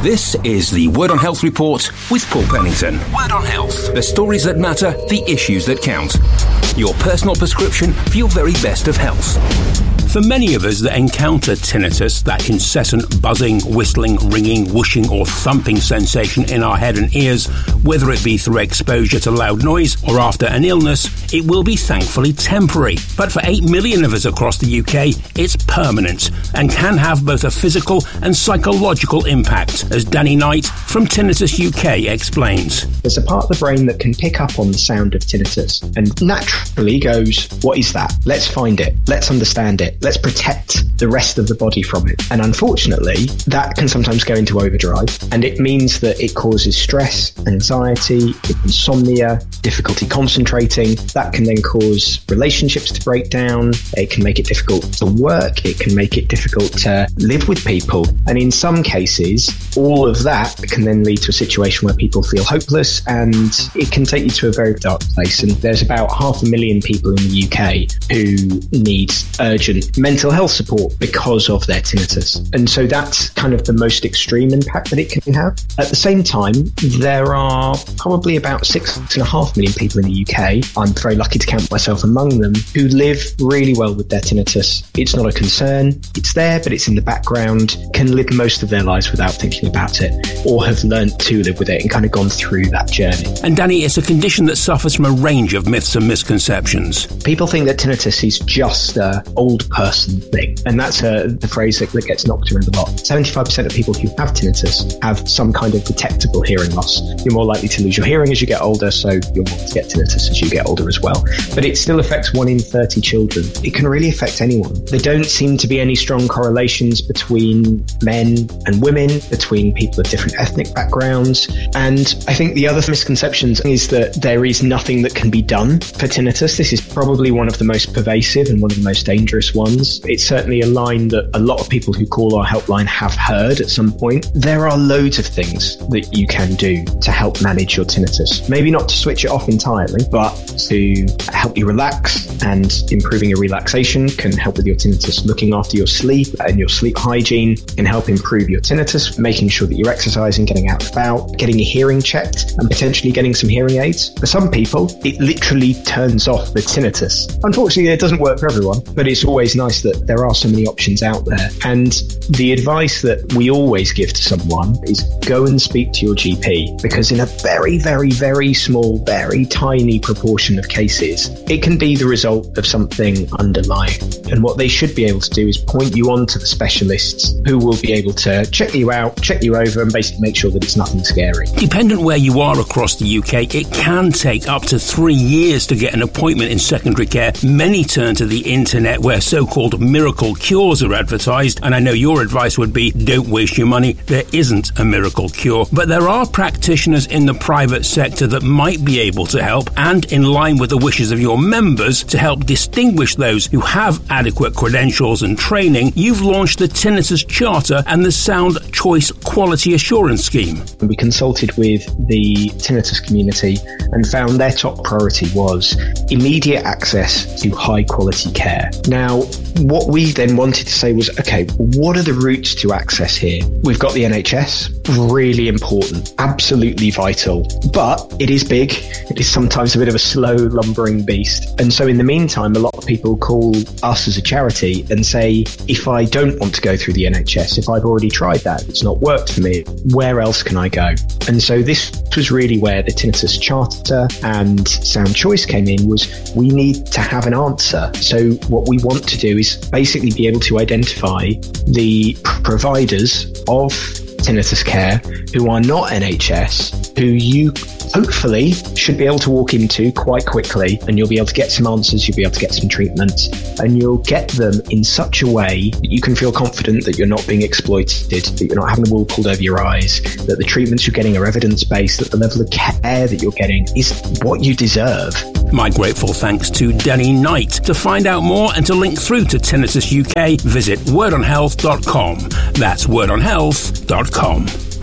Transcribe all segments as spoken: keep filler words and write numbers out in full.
This is the Word on Health Report with Paul Pennington. Word on Health. The stories that matter, the issues that count. Your personal prescription for your very best of health. For many of us that encounter tinnitus, that incessant buzzing, whistling, ringing, whooshing or thumping sensation in our head and ears, whether it be through exposure to loud noise or after an illness, it will be thankfully temporary. But for eight million of us across the U K, it's permanent and can have both a physical and psychological impact, as Danny Knight from Tinnitus U K explains. There's a part of the brain that can pick up on the sound of tinnitus and naturally goes, what is that? Let's find it. Let's understand it. Let's protect the rest of the body from it. And unfortunately, that can sometimes go into overdrive, and it means that it causes stress, anxiety, insomnia, difficulty concentrating. That can then cause relationships to break down. It can make it difficult to work. It can make it difficult to live with people. And in some cases, all of that can then lead to a situation where people feel hopeless, and it can take you to a very dark place. And there's about half a million people in the U K who need urgent mental health support because of their tinnitus. And so that's kind of the most extreme impact that it can have. At the same time, there are probably about six and a half million people in the U K, I'm very lucky to count myself among them, who live really well with their tinnitus. It's not a concern, it's there, but it's in the background, can live most of their lives without thinking about it, or have learnt to live with it and kind of gone through that journey. And Danny, it's a condition that suffers from a range of myths and misconceptions. People think that tinnitus is just an old person thing, and that's uh, the phrase that, that gets knocked around a lot. seventy-five percent of people who have tinnitus have some kind of detectable hearing loss. You're more likely to lose your hearing as you get older, so you're more likely to get tinnitus as you get older as well. But it still affects one in thirty children. It can really affect anyone. There don't seem to be any strong correlations between men and women, between people of different ethnic backgrounds. And I think the other misconceptions is that there is nothing that can be done for tinnitus. This is probably one of the most pervasive and one of the most dangerous ones. It's certainly a line that a lot of people who call our helpline have heard at some point. There are loads of things that you can do to help manage your tinnitus. Maybe not to switch it off entirely, but to help you relax, and improving your relaxation can help with your tinnitus. Looking after your sleep and your sleep hygiene can help improve your tinnitus, making sure that you're exercising, getting out and about, getting your hearing checked, and potentially getting some hearing aids. For some people, it literally turns off the tinnitus. Unfortunately, it doesn't work for everyone, but it's always nice that there are so many options out there. And the advice that we always give to someone is go and speak to your G P, because in a very, very, very small, very tiny proportion of cases, it can be the result of something underlying. And what they should be able to do is point you on to the specialists who will be able to check you out, check you over, and basically make sure that it's nothing scary. Dependent where you are across the U K, it can take up to three years to get an appointment in secondary care. Many turn to the internet where so-called miracle cures are advertised, and I know your advice would be don't waste your money. There isn't a miracle cure, but there are practitioners in the private sector that might be able to help, and in line with the wishes of your members to help distinguish those who have adequate credentials and training, you've launched the Tinnitus Charter and the Sound Choice Quality Assurance Scheme. We consulted with the tinnitus community and found their top priority was immediate access to high quality care. Now, what we then wanted to say was, okay, what are the routes to access here? We've got the N H S, really important, absolutely vital, but it is big. It is sometimes a bit of a slow, lumbering beast. And so in the meantime, a lot of people call us as a charity and say, if I don't want to go through the N H S, if I've already tried that, it's not worked for me, where else can I go? And so this was really where the Tinnitus Charter and Sound Choice came in, was we need to have an answer. So what we want to do is basically be able to identify the providers of tinnitus care who are not N H S, who you hopefully should be able to walk into quite quickly, and you'll be able to get some answers, you'll be able to get some treatment, and you'll get them in such a way that you can feel confident that you're not being exploited, that you're not having the wool pulled over your eyes, that the treatments you're getting are evidence-based, that the level of care that you're getting is what you deserve. My grateful thanks to Danny Knight. To find out more and to link through to Tinnitus U K, visit word on health dot com. That's word on health dot com.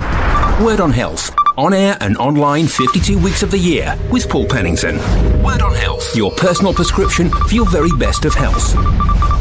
Word on Health. On air and online fifty-two weeks of the year with Paul Pennington. Word on Health. Your personal prescription for your very best of health.